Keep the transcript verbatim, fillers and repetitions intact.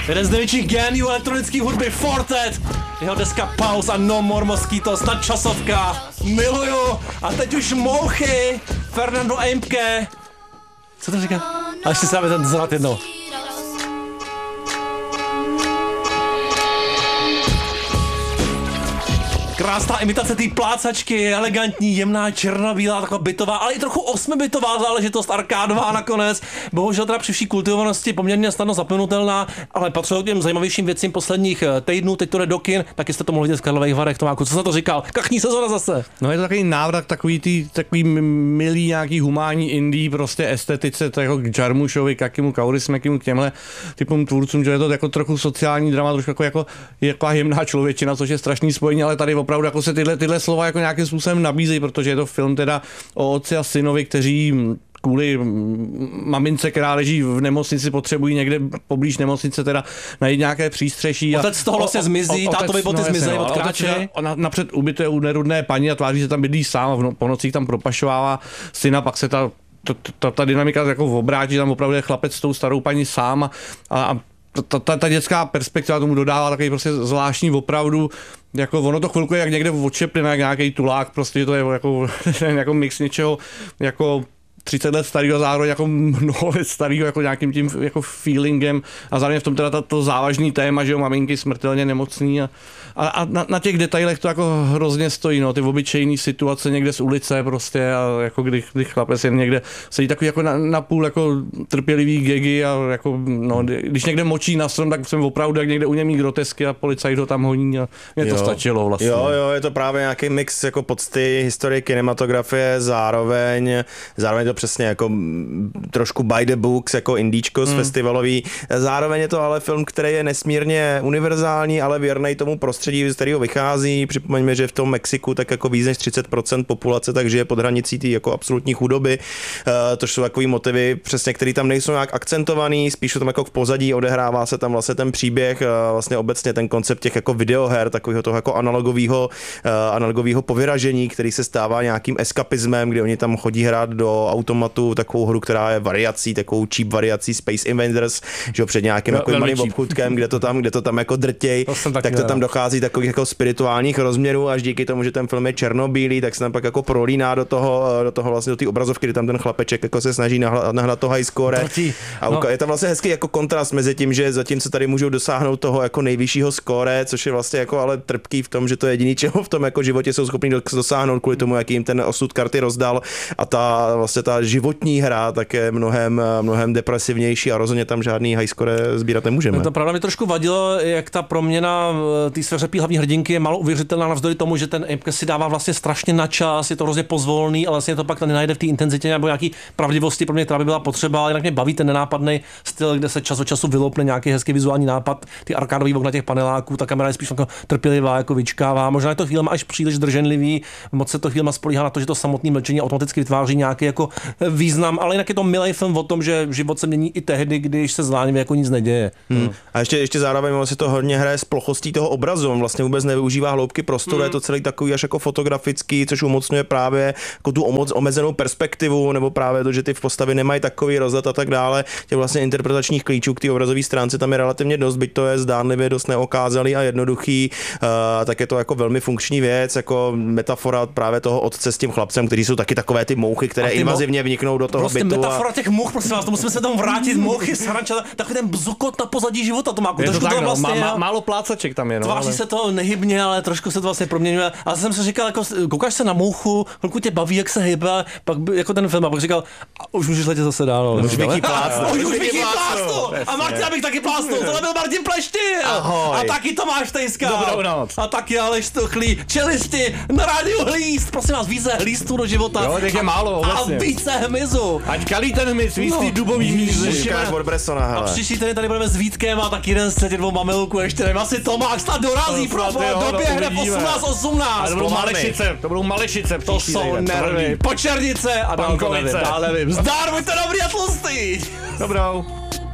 Jeden z největších géniů elektronické hudby, Fortet. Jeho deska Pause a No More Mosquitos, nadčasovka. Miluju. A teď už mouchy. Fernando Eimke. Co to říká? A ještě se dáme ten zvrat jednou. Krásná imitace té plácačky, elegantní, jemná, černobílá, taková bytová, ale i trochu osmibitová záležitost, arkádová nakonec. Bohužel teda při vší kultivovanosti poměrně snadno zapomenutelná, ale patřilo k těm zajímavějším věcím posledních týdnů, teď to jde do kin, tak jste to mohli vidět v Karlových Varech, Tomáku, co jsi na to říkal? Kachní sezona zase. No je to takový návrat takový tý, takový milý nějaký humánní indie, prostě estetice, to jako k Jarmušovi, k Akimu Kaurismäkimu, k těmhle typům tvůrcům, že je to jako trochu sociální drama, trošku jako, jako, jako jemná člověčina, což je strašný spojení, ale tady opravdu jako se tyhle, tyhle slova jako nějakým způsobem nabízejí, protože je to film teda o otci a synovi, kteří kvůli mamince, která leží v nemocnici, potřebují někde poblíž nemocnice teda najít nějaké přístřeší. Otec z toho vlastně zmizí, tátovi boty zmizí, odkráčí. Napřed ubytuje u nerudné paní a tváří se tam bydlí sám a v no, po nocích tam propašovává syna, pak se ta, ta, ta, ta dynamika jako obrátí, tam opravdu je chlapec s tou starou paní sám a, a Ta, ta, ta dětská perspektiva tomu dodává takový prostě zvláštní opravdu, jako ono to chvilku je jak někde odšepne, jak nějaký tulák, prostě to je jako, jako mix něčeho, jako třicet let starého, zároveň jako mnoho let starého, jako nějakým tím jako feelingem a zároveň v tom teda to závažný téma, že jo, maminky smrtelně nemocný a, a, a na, na těch detailech to jako hrozně stojí, no, ty obyčejné situace někde z ulice prostě a jako kdy, kdy chlapec jen někde sedí takový jako na, na půl jako trpělivý gegy a jako, no, když někde močí na strom, tak jsem opravdu jak někde u něj mít grotesky a policajt ho tam honí a mě to jo. stačilo vlastně. Jo, jo, je to právě nějaký mix jako pocty historie kinematografie, zároveň, zároveň to přesně jako trošku by the books, jako indíčko z hmm. festivalový. Zároveň je to ale film, který je nesmírně univerzální, ale věrnej tomu prostředí, z kterého vychází. Připomeňme, že v tom Mexiku tak jako víc než třicet procent populace, takže je pod hranicí té jako absolutní chudoby. Uh, to jsou takový motivy, přesně, které tam nejsou nějak akcentovaný, spíš to tam jako v pozadí, odehrává se tam vlastně ten příběh, uh, vlastně obecně ten koncept těch jako videoher, takového toho jako analogového uh, analogového povyražení, který se stává nějakým eskapismem, kdy oni tam chodí hrát do automatu takovou hru, která je variací, takovou cheap variací Space Invaders, že jo, před nějakým no, jako malým obchůdkem, kde to tam, kde to tam jako drtěj, to tak to tam dochází takových jako spirituálních rozměrů, až díky tomu, že ten film je černobílý, tak se tam pak jako prolíná do toho, do toho vlastně do té obrazovky, kdy tam ten chlapeček jako se snaží nahnat nahla to high score. Drtí. A no. je tam vlastně hezký jako kontrast mezi tím, že zatímco tady můžou dosáhnout toho jako nejvyššího score, což je vlastně jako ale trpký v tom, že to je jediný, čeho v tom jako životě jsou schopni dosáhnout kvůli tomu, jaký jim ten osud karty rozdal, a ta vlastně ta životní hra tak je mnohem, mnohem depresivnější a rozhodně tam žádný high score sbírat nemůžeme. No to pravda mi trošku vadilo, jak ta proměna té sveřepí hlavní hrdinky je malo uvěřitelná navzdory tomu, že ten Eimke si dává vlastně strašně na čas, je to hrozně pozvolný, ale vlastně to pak nenajde v té intenzitě nebo nějaký pravdivosti, pro mě, která by byla potřeba, ale jinak mě baví ten nenápadný styl, kde se čas od času vyloupne nějaký hezký vizuální nápad, ty arkádový okna těch paneláků, ta kamera je spíš jako trpělivá, jako vyčkává. Možná je to film až příliš drženlivý, moc se to film spolíhá na to, že to samotné mlčení automaticky vytváří nějaký jako význam, ale jinak je to milý film o tom, že život se mění i tehdy, když se zvláně jako nic neděje. Hmm. A ještě, ještě zároveň se to hodně hraje s plochostí toho obrazu, on vlastně vůbec nevyužívá hloubky prostoru, hmm. je to celý takový až jako fotografický, což umocňuje právě jako tu omezenou perspektivu, nebo právě to, že ty postavy nemají takový rozhled a tak dále. Těch vlastně interpretačních klíčů k té obrazové stránce tam je relativně dost, byť to je zdánlivě dost neokázalý a jednoduchý, uh, tak je to jako velmi funkční věc, jako metafora právě toho otce s tím chlapcem, kteří jsou taky takové ty mouchy, které invazivně vniknou do toho prostě bytu. Metafora a... těch mouch, prosím vás, to musíme se tomu vrátit, mouchy, sarančata, takový ten bzukot na pozadí života, to má je to tak, to no, vlastně, má, má, málo plácaček tam je, no. Tváří ale... se to nehybně, ale trošku se to vlastně proměňuje. A jsem si říkal, jako koukáš se na mouchu, chvilku tě baví, jak se hýbe, pak by, jako ten film, a pak říkal, už můžeš letět zase dál. Už Vicky plácnu. Už Vicky plácnu. A Martina bych taky plácnul, tohle byl Martin Pleštil. A taky Tomáš Tejska. Dobrou noc. A taky Aleš Stuchlý, čelisti na rádiu Hlíst. Prosím vás, více hlístů do života. Jo, těch je málo, obecně. A více hmyzu. Ať kalí ten hmyz, víc ty dubový hmyzy. A příští týden tady budeme s Vítkem a tak jeden z těch dvou mamilků, ještě nevím, asi Tomáš snad dorazí, pro doběhne osmnáct osmnáct. To budou Malešice, to budou Malešice. To jsou nervy. Počernice a dál to nevím, dál nevím. Zdár, buďte dobrý a tlustý. Dobrou.